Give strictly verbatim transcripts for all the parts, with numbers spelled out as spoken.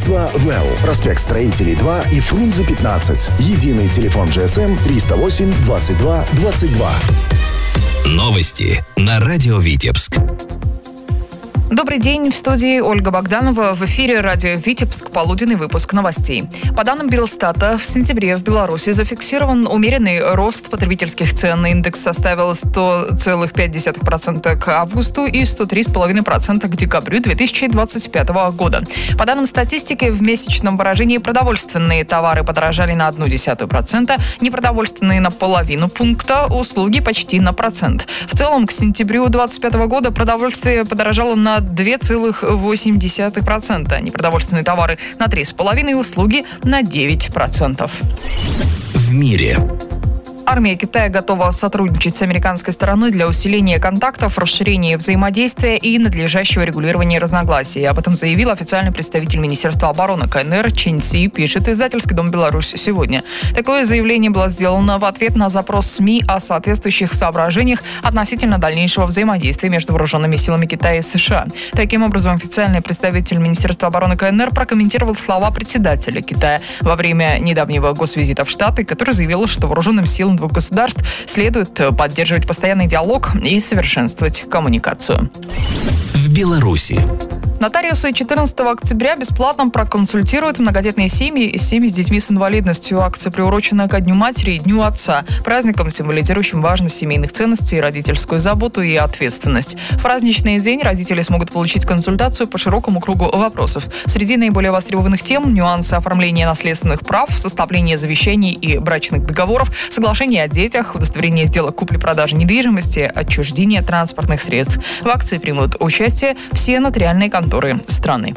Агентство «Вэлл». Проспект Строителей два и Фрунзе пятнадцать. Единый телефон джи эс эм триста восемь двадцать два двадцать два. Новости на радио Витебск. Добрый день, в студии Ольга Богданова. В эфире радио Витебск, полуденный выпуск новостей. По данным Белстата, в сентябре в Беларуси зафиксирован умеренный рост потребительских цен. Индекс составил сто целых пять десятых процента к августу и сто три целых пять десятых процента к декабрю две тысячи двадцать пятого года. По данным статистики, в месячном выражении продовольственные товары подорожали на одну десятую процента, непродовольственные на половину пункта, услуги почти на процент. В целом, к сентябрю две тысячи двадцать пятого года продовольствие подорожало на два целых восемь десятых процента, непродовольственные товары на три целых пять десятых процента, услуги на девять процентов. В мире. Армия Китая готова сотрудничать с американской стороной для усиления контактов, расширения взаимодействия и надлежащего регулирования разногласий. Об этом заявил официальный представитель Министерства обороны ка эн эр Чен Си, пишет издательский дом «Беларусь сегодня». Такое заявление было сделано в ответ на запрос СМИ о соответствующих соображениях относительно дальнейшего взаимодействия между вооруженными силами Китая и США. Таким образом, официальный представитель Министерства обороны ка эн эр прокомментировал слова председателя Китая во время недавнего госвизита в Штаты, который заявил, что вооруженным силам двух государств следует поддерживать постоянный диалог и совершенствовать коммуникацию. В Беларуси. Нотариусы четырнадцатого октября бесплатно проконсультируют многодетные семьи и семьи с детьми с инвалидностью. Акция приурочена ко Дню матери и Дню отца, праздникам, символизирующим важность семейных ценностей, родительскую заботу и ответственность. В праздничный день родители смогут получить консультацию по широкому кругу вопросов. Среди наиболее востребованных тем – нюансы оформления наследственных прав, составления завещаний и брачных договоров, соглашение о детях, удостоверение сделок купли-продажи недвижимости, отчуждение транспортных средств. В акции примут участие все нотариальные конторы страны.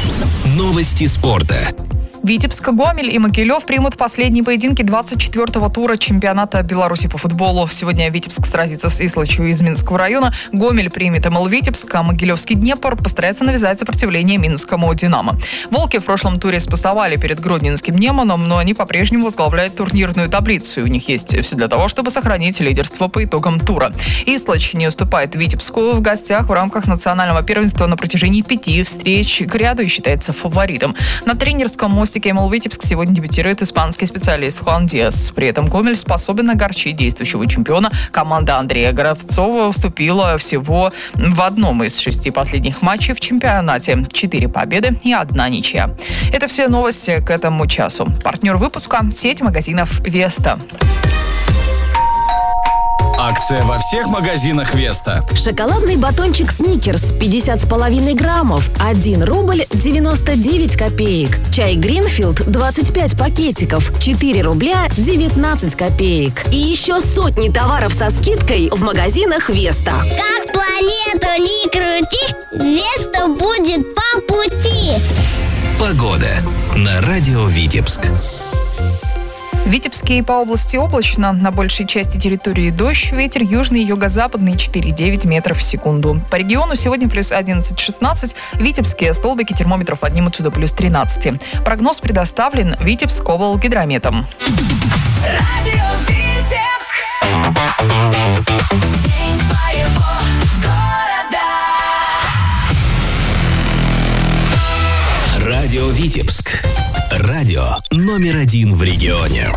Новости спорта. Витебск, Гомель и Могилев примут последние поединки двадцать четвёртого тура чемпионата Беларуси по футболу. Сегодня Витебск сразится с Ислачью из Минского района, Гомель примет эм эл Витебск, а Могилевский Днепр постарается навязать сопротивление Минскому Динамо. Волки в прошлом туре спасовали перед Гродненским Неманом, но они по-прежнему возглавляют турнирную таблицу. У них есть все для того, чтобы сохранить лидерство по итогам тура. Ислач не уступает Витебску в гостях в рамках национального первенства на протяжении пяти встреч к ряду и считается фаворитом. На тренерском мостике эм эл Витебск сегодня дебютирует испанский специалист Хуан Диас. При этом Гомель способен огорчить действующего чемпиона. Команда Андрея Горовцова уступила всего в одном из шести последних матчей в чемпионате. Четыре победы и одна ничья. Это все новости к этому часу. Партнер выпуска – сеть магазинов «Веста». Акция во всех магазинах «Веста». Шоколадный батончик «Сникерс» пятьдесят с половиной граммов, один рубль девяносто девять копеек. Чай «Гринфилд» двадцать пять пакетиков, четыре рубля девятнадцать копеек. И еще сотни товаров со скидкой в магазинах «Веста». Как планету ни крути, «Веста» будет по пути. Погода на радио Витебск. В Витебске и по области облачно. На большей части территории дождь. Ветер южный, юго-западный четыре девять метров в секунду. По региону сегодня плюс одиннадцать шестнадцать. В Витебске столбики термометров поднимутся до плюс тринадцать. Прогноз предоставлен Витебск облгидрометом. Радио Витебск. День твоего города. Радио Витебск. Радио номер один в регионе.